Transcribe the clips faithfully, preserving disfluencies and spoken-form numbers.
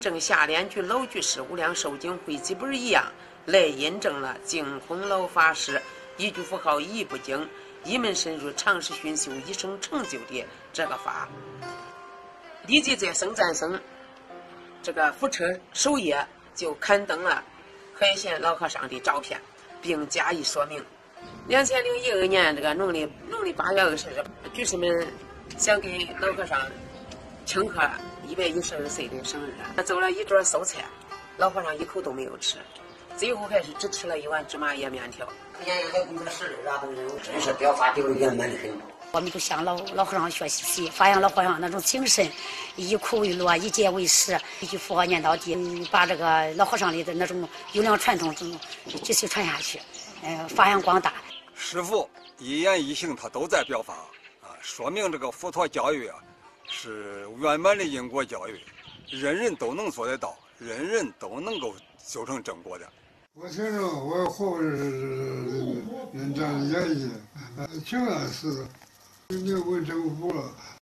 正下联句老居士无量寿经会集本一样，来印证了净空老法师一句符号一部经，一门深入，长时熏修，一生成就的这个法。立即在僧赞僧这个福车首页就刊登了海贤老和尚的照片，并加以说明。两千零一二年这个农历农历八月二十日，居士们想给老和尚庆贺一百一十二岁的生日，他做了一桌素菜，老和尚一口都没有吃，最后还是只吃了一碗芝麻叶面条。 年还有工作室啥都是，真是表法丢圆满的很。 我们就向老老和尚学习，发扬老和尚那种精神，以苦为乐，以戒为师，一句佛号念到底，把这个老和尚的那种优良传统继续传下去，呃，发扬光大。 师父一言一行他都在表法啊，说明这个佛陀教育啊是圆满的因果教育，人人都能做得到，人人都能够修成正果的。 我听着我活着是人这样演绎，情感是你问政府了，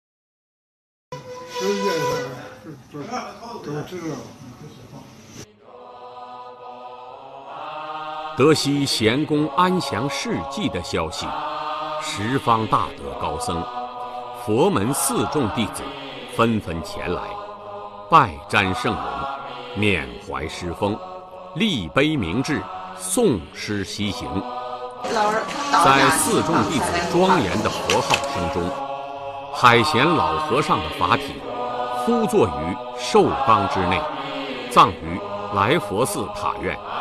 世界上都都知道。 得悉贤公安详事迹的消息，十方大德高僧、佛门四众弟子纷纷前来，拜瞻圣容，缅怀师风，立碑铭志，诵诗西行。在四众弟子庄严的佛号声中，海贤老和尚的法体敷坐于寿缸之内，葬于来佛寺塔院。